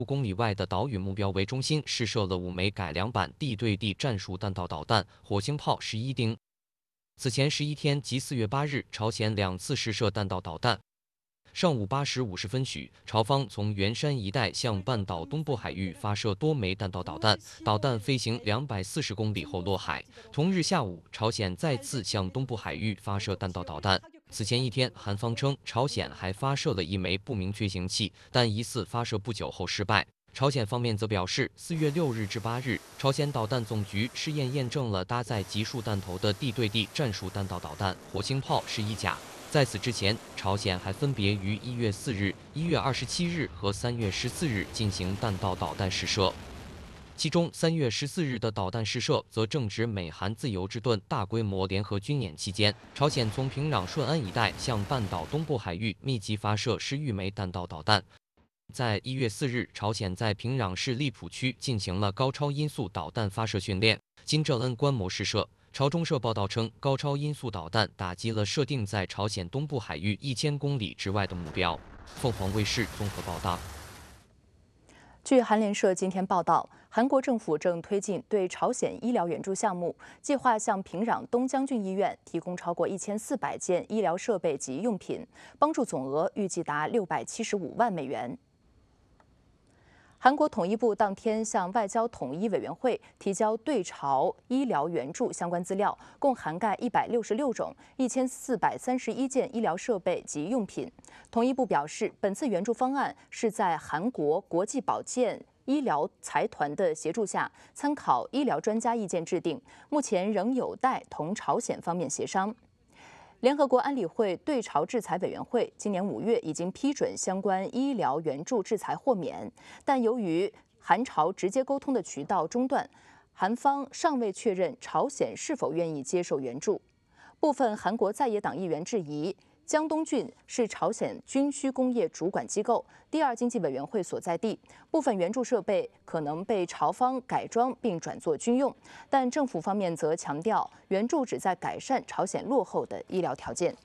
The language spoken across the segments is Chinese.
公里外的岛屿目标为中心，试射了5枚改良版地对地战术弹道导弹“火星炮11丁”。此前11天及4月8日，朝鲜2次试射弹道导弹。上午8时50分许，朝方从元山一带向半岛东部海域发射多枚弹道导弹，导弹飞行240公里后落海。同日下午，朝鲜再次向东部海域发射弹道导弹。此前一天，韩方称朝鲜还发射了1枚不明飞行器，但疑似发射不久后失败。朝鲜方面则表示，4月6日至8日，朝鲜导弹总局试验验证了搭载集束弹头的地对地战术弹道导弹“火星炮11甲”。在此之前，朝鲜还分别于1月4日、1月27日和3月14日进行弹道导弹试射。其中3月14日的导弹试射则正值美韩自由之盾大规模联合军演期间，朝鲜从平壤顺安一带向半岛东部海域密集发射10余枚弹道导弹。在1月4日，朝鲜在平壤市利浦区进行了高超音速导弹发射训练，金正恩观摩试射。朝中社报道称，高超音速导弹打击了设定在朝鲜东部海域1000公里之外的目标。凤凰卫视综合报道。 据韩联社今天报道，韩国政府正推进对朝鲜医疗援助项目，计划向平壤东将军医院提供超过1400件医疗设备及用品，帮助总额预计达675万美元。韩国统一部当天向外交统一委员会提交对朝医疗援助相关资料，共涵盖166种、1431件医疗设备及用品。统一部表示，本次援助方案是在韩国国际保健医疗财团的协助下，参考医疗专家意见制定，目前仍有待同朝鲜方面协商。联合国安理会对朝制裁委员会今年5月已经批准相关医疗援助制裁豁免，但由于韩朝直接沟通的渠道中断，韩方尚未确认朝鲜是否愿意接受援助。部分韩国在野党议员质疑，江东郡是朝鲜军需工业主管机构第2经济委员会所在地，部分援助设备可能被朝方改装并转作军用，但政府方面则强调，援助旨在改善朝鲜落后的医疗条件。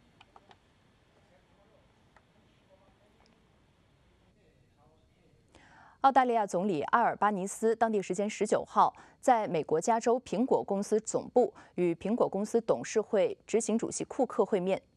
澳大利亚总理阿尔巴尼斯当地时间19号在美国加州苹果公司总部与苹果公司董事会执行主席库克会面。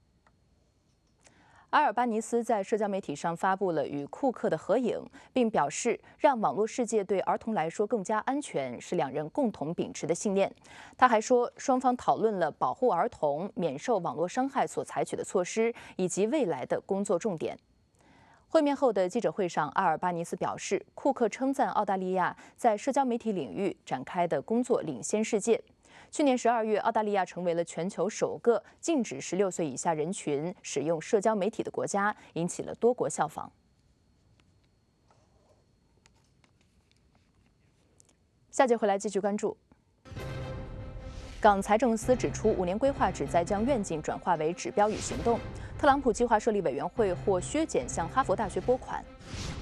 阿尔巴尼斯在社交媒体上发布了与库克的合影，并表示让网络世界对儿童来说更加安全是两人共同秉持的信念。他还说，双方讨论了保护儿童免受网络伤害所采取的措施，以及未来的工作重点。会面后的记者会上，阿尔巴尼斯表示，库克称赞澳大利亚在社交媒体领域展开的工作领先世界。去年12月，澳大利亚成为了全球首个禁止16岁以下人群使用社交媒体的国家，引起了多国效仿。下节回来继续关注。港财政司指出，5年规划旨在将愿景转化为指标与行动。特朗普计划设立委员会或削减向哈佛大学拨款。